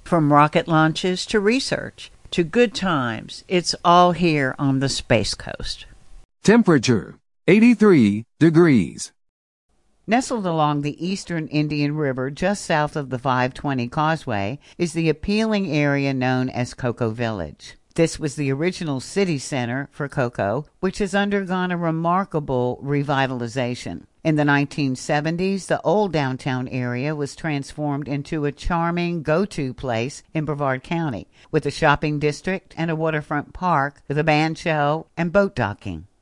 From rocket launches to research to good times, it's all here on the Space Coast. Temperature, 83 degrees. Nestled along the eastern Indian River just south of the 520 Causeway is the appealing area known as Cocoa Village. This was the original city center for cocoa, which has undergone a remarkable revitalization. In the 1970s, the old downtown area was transformed into a charming go-to place in Brevard County, with a shopping district and a waterfront park with a band shell and boat docking.